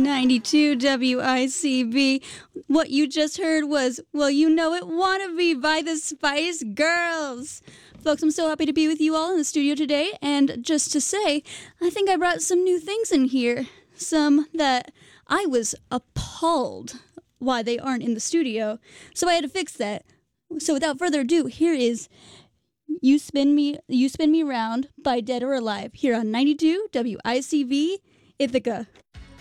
92 WICB. What you just heard was, well, you know it, Wannabe by the Spice Girls. Folks, I'm so happy to be with you all in the studio today, and just to say, I think I brought some new things in here. Some that I was appalled why they aren't in the studio, so I had to fix that. So without further ado, here is You Spin Me Round by Dead or Alive here on 92 WICV Ithaca.